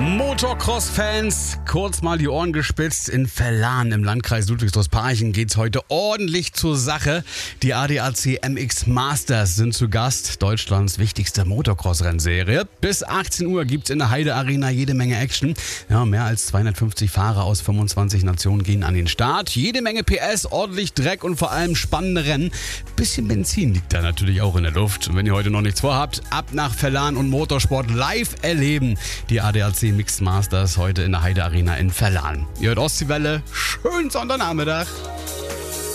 Motocross-Fans, kurz mal die Ohren gespitzt. In Verlan im Landkreis Ludwigsdorf-Parchim geht's heute ordentlich zur Sache. Die ADAC MX Masters sind zu Gast, Deutschlands wichtigste Motocross-Rennserie. Bis 18 Uhr gibt's in der Heide Arena jede Menge Action. Ja, mehr als 250 Fahrer aus 25 Nationen gehen an den Start. Jede Menge PS, ordentlich Dreck und vor allem spannende Rennen. Bisschen Benzin liegt da natürlich auch in der Luft. Und wenn ihr heute noch nichts vorhabt, ab nach Verlan und Motorsport live erleben. Die ADAC Mixed Masters heute in der Heide Arena in Verlan. Ihr hört Ostseewelle, schönen Sonntagnachmittag.